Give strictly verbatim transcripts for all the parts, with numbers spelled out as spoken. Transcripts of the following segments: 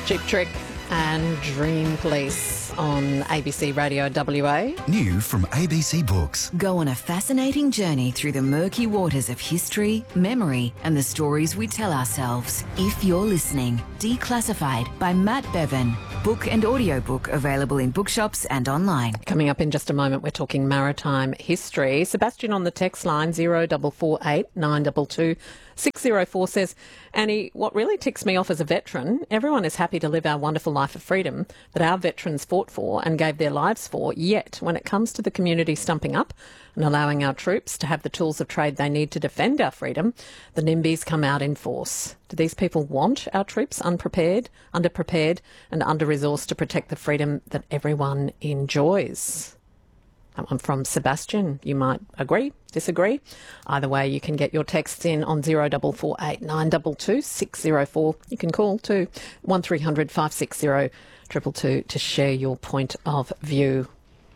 Cheap Trick and Dream Police on A B C Radio W A. New from A B C Books. Go on a fascinating journey through the murky waters of history, memory and the stories we tell ourselves. If you're listening, Declassified by Matt Bevan. Book and audiobook available in bookshops and online. Coming up in just a moment, we're talking maritime history. Sebastian on the text line zero four four eight nine two two six zero four says, Annie, what really ticks me off as a veteran, everyone is happy to live our wonderful life of freedom that our veterans fought for and gave their lives for, yet when it comes to the community stumping up and allowing our troops to have the tools of trade they need to defend our freedom, the NIMBYs come out in force. Do these people want our troops unprepared, underprepared and under-resourced to protect the freedom that everyone enjoys? That one from Sebastian. You might agree, disagree. Either way, you can get your texts in on zero four four eight nine two two six zero four. You can call to one three hundred five six zero two two two to share your point of view.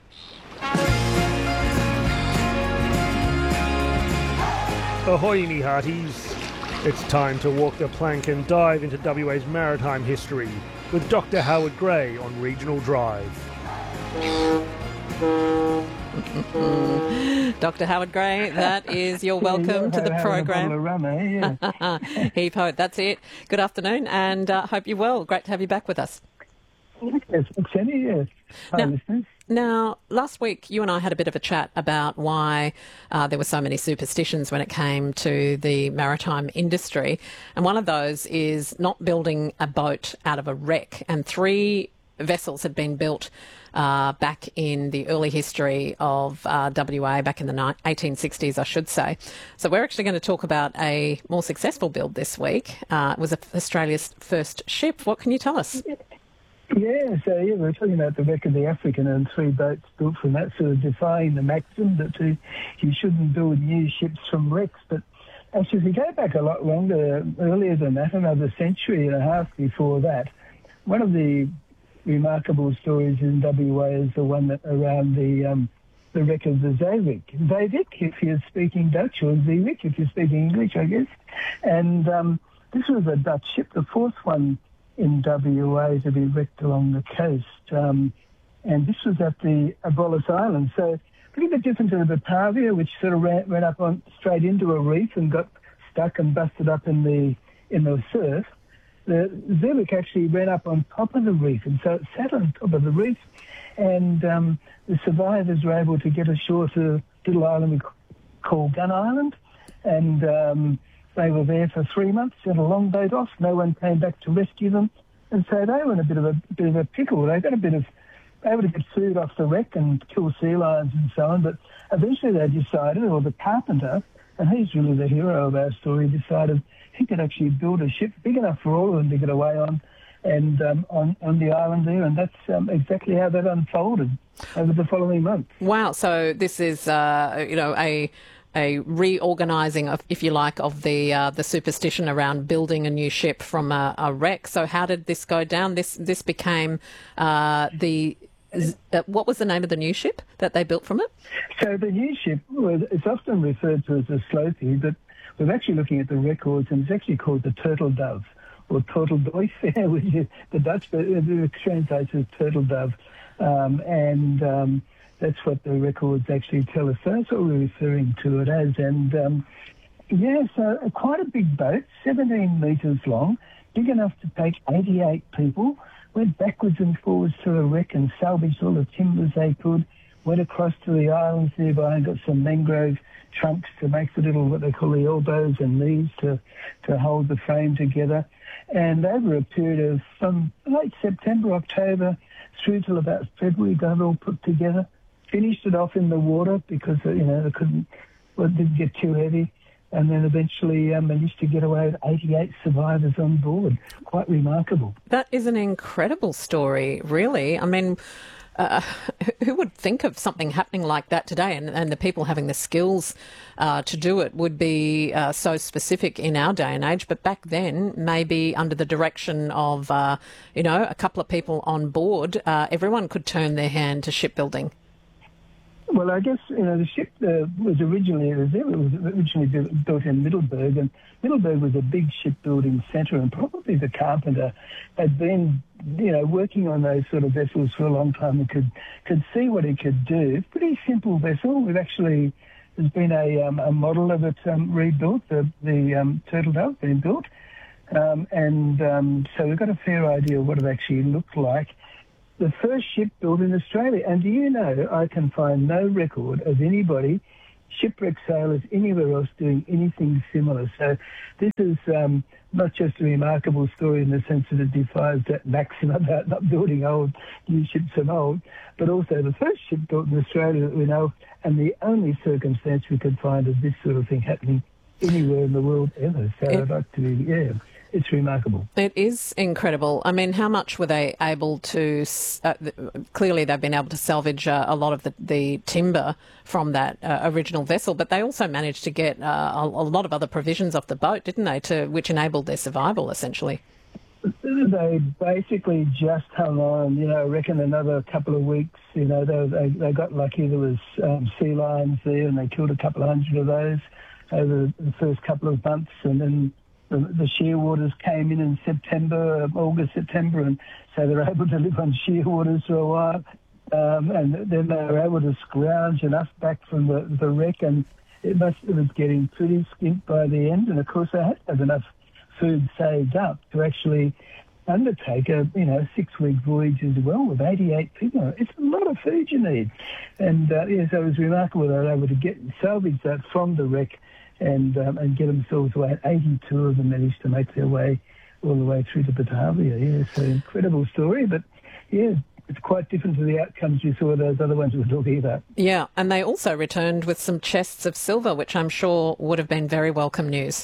Ahoy, me hearties. It's time to walk the plank and dive into W A's maritime history with Doctor Howard Gray on Regional Drive. Doctor Howard Gray, that is your welcome yeah, to the program. Rum, eh? Yeah. Heave ho, that's it. Good afternoon and uh, hope you're well. Great to have you back with us. Yes, thanks, Annie, yes. Hi, Now- listeners. Now, last week you and I had a bit of a chat about why uh, there were so many superstitions when it came to the maritime industry. And one of those is not building a boat out of a wreck. And three vessels had been built uh, back in the early history of uh, W A, back in the ni- eighteen sixties, I should say. So we're actually going to talk about a more successful build this week. Uh, it was Australia's first ship. What can you tell us? Yeah, so yeah, we're talking about the wreck of the African and three boats built from that, sort of defying the maxim that uh, you shouldn't build new ships from wrecks. But actually, if you go back a lot longer, earlier than that, another century and a half before that, one of the remarkable stories in W A is the one that around the um, the wreck of the Zeewick. Zeewick, if you're speaking Dutch, or Zeewick, if you're speaking English, I guess. And um, this was a Dutch ship, the fourth one in W A to be wrecked along the coast. Um, and this was at the Abolus Island. So a little bit different to the Batavia, which sort of ran, ran up on straight into a reef and got stuck and busted up in the in the surf. The Zeewick actually ran up on top of the reef, and so it sat on top of the reef, and um, the survivors were able to get ashore to a little island we call Gun Island, and um, they were there for three months, had a long boat off, no one came back to rescue them, and so they were in a bit of a bit of a pickle. They got a bit of able to get food off the wreck and kill sea lions and so on, but eventually they decided, or the carpenter, and he's really the hero of our story, decided he could actually build a ship big enough for all of them to get away on, and um, on, on the island there, and that's um, exactly how that unfolded over the following month. Wow, so this is, uh, you know, a a reorganising, of, if you like, of the uh, the superstition around building a new ship from a, a wreck. So how did this go down? This this became uh, the... Uh, what was the name of the new ship that they built from it? So the new ship, was, it's often referred to as a Slothie, but we're actually looking at the records, and it's actually called the Turtle Dove, or Turtle Dove, which is the Dutch, but it translates as Turtle Dove. Um, and um, that's what the records actually tell us. So that's what we're referring to it as. And, um, yeah, so quite a big boat, seventeen metres long, big enough to take eighty-eight people, went backwards and forwards to the wreck and salvaged all the timbers they could, went across to the islands nearby and got some mangrove trunks to make the little, what they call the elbows and knees to, to hold the frame together. And over a period of from late September, October, through till about February, got it all put together, finished it off in the water because, you know, they couldn't, well, it didn't get too heavy. And then eventually um, managed to get away with eighty-eight survivors on board. Quite remarkable. That is an incredible story, really. I mean, uh, who would think of something happening like that today? And, and the people having the skills uh, to do it would be uh, so specific in our day and age. But back then, maybe under the direction of, uh, you know, a couple of people on board, uh, everyone could turn their hand to shipbuilding. Well, I guess, you know, the ship uh, was originally, it was, it was originally built, built in Middleburg, and Middleburg was a big shipbuilding centre, and probably the carpenter had been, you know, working on those sort of vessels for a long time and could, could see what he could do. Pretty simple vessel. We've actually, there's been a, um, a model of it um, rebuilt, the, the um, Turtle Dove being built, um, and um, so we've got a fair idea of what it actually looked like. The first ship built in Australia. And do you know, I can find no record of anybody, shipwreck sailors, anywhere else doing anything similar. So this is um, not just a remarkable story in the sense that it defies that maxim about not building old, new ships and old, but also the first ship built in Australia that we know, and the only circumstance we could find of this sort of thing happening anywhere in the world ever. So It- I'd like to, yeah. It's remarkable. It is incredible. I mean, how much were they able to... Uh, th- clearly, they've been able to salvage uh, a lot of the, the timber from that uh, original vessel, but they also managed to get uh, a, a lot of other provisions off the boat, didn't they, to which enabled their survival, essentially. They basically just hung on, you know, I reckon another couple of weeks, you know, they, they, they got lucky. There was um, sea lions there, and they killed a couple of hundred of those over the first couple of months, and then The, the shearwaters came in in September, August, September, and so they were able to live on shearwaters for a while. Um, and then they were able to scrounge enough back from the, the wreck, and it must it was getting pretty skint by the end. And of course, they had to have enough food saved up to actually undertake a you know six week voyage as well with eighty-eight people. It's a lot of food you need, and uh, yeah, so it was remarkable they were able to get salvage that from the wreck. And um, and get themselves away. eighty-two of them managed to make their way all the way through to Batavia. Yeah, so incredible story. But yeah, it's quite different to the outcomes you saw those other ones we were talking about. Yeah, and they also returned with some chests of silver, which I'm sure would have been very welcome news.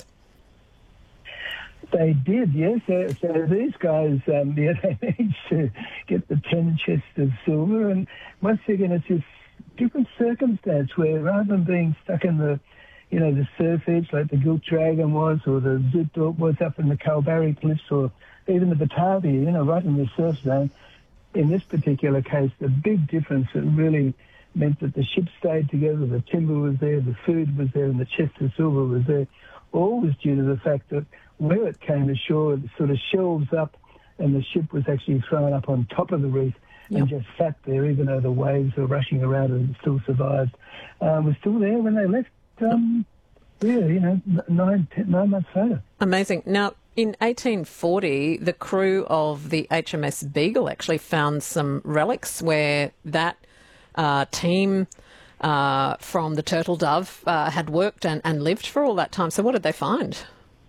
They did, yes. So, so these guys, um, yeah, they managed to get the ten chests of silver. And once again, it's this different circumstance where rather than being stuck in the you know, the surf edge like the Gilt Dragon was, or the Zoot was up in the Kalbarri Cliffs, or even the Batavia, you know, right in the surf zone. In this particular case, the big difference that really meant that the ship stayed together, the timber was there, the food was there, and the chest of silver was there, all was due to the fact that where it came ashore, it sort of shelves up, and the ship was actually thrown up on top of the reef and yep. just sat there, even though the waves were rushing around and it still survived. Um, was still there when they left. Um, yeah, you know, nine, ten, nine months later. Amazing. Now, in eighteen forty, the crew of the H M S Beagle actually found some relics where that uh, team uh, from the Turtle Dove uh, had worked and, and lived for all that time. So what did they find?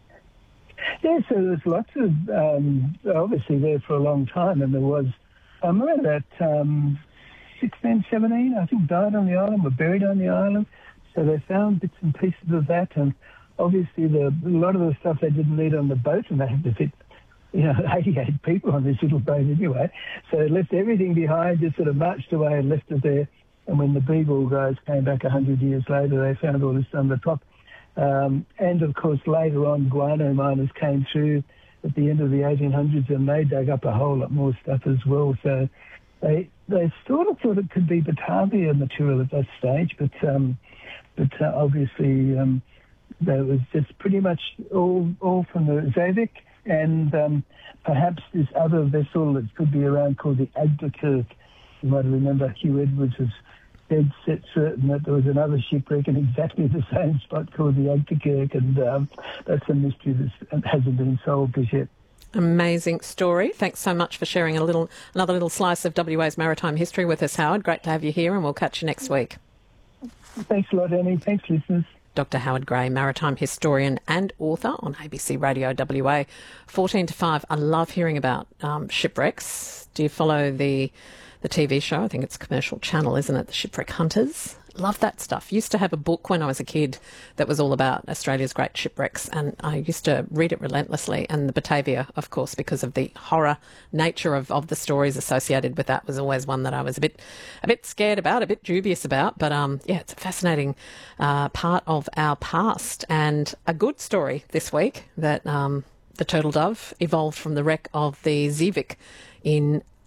Yeah, so there's lots of, um, obviously there for a long time, and there was, um, around about um, sixteen, seventeen, I think, died on the island, were buried on the island. So they found bits and pieces of that, and obviously the, a lot of the stuff they didn't need on the boat, and they had to fit, you know, eighty-eight people on this little boat anyway. So they left everything behind, just sort of marched away and left it there. And when the Beagle guys came back a hundred years later, they found all this on the top. Um, and of course, later on, guano miners came through at the end of the eighteen hundreds, and they dug up a whole lot more stuff as well. So they they sort of thought it could be Batavia material at that stage, but um, but uh, obviously um, that was just pretty much all all from the Zavik, and um, perhaps this other vessel that could be around called the Agderkirk. You might remember Hugh Edwards was dead set certain that there was another shipwreck in exactly the same spot called the Agderkirk, and um, that's a mystery that hasn't been solved as yet. Amazing story. Thanks so much for sharing a little, another little slice of W A's maritime history with us, Howard. Great to have you here, and we'll catch you next week. Thanks a lot, Annie. Thanks, listeners. Doctor Howard Gray, maritime historian and author on A B C Radio W A. fourteen to five. I love hearing about um, shipwrecks. Do you follow the the T V show? I think it's a commercial channel, isn't it? The Shipwreck Hunters. Love that stuff. Used to have a book when I was a kid that was all about Australia's great shipwrecks, and I used to read it relentlessly. And the Batavia, of course, because of the horror nature of, of the stories associated with that, was always one that I was a bit a bit scared about, a bit dubious about. But um, yeah, it's a fascinating uh, part of our past, and a good story this week that um, the Turtle Dove evolved from the wreck of the Zavik in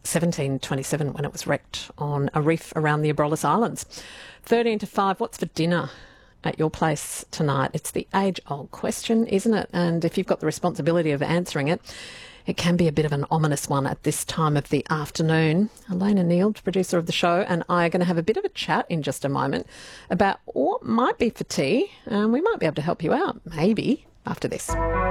seventeen twenty-seven when it was wrecked on a reef around the Abrolhos Islands. thirteen to five, what's for dinner at your place tonight? It's the age-old question, isn't it? And if you've got the responsibility of answering it, it can be a bit of an ominous one at this time of the afternoon. Elena Neal, producer of the show, and I are going to have a bit of a chat in just a moment about what might be for tea, and we might be able to help you out, maybe, after this.